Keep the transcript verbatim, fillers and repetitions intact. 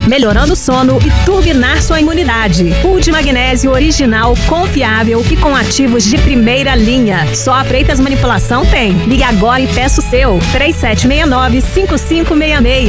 melhorando o sono e turbinar sua imunidade. Pool de magnésio original, confiável e com ativos de primeira linha. Só a Freitas Manipulação tem. Ligue agora e peça o seu. três sete seis nove, cinco cinco seis seis.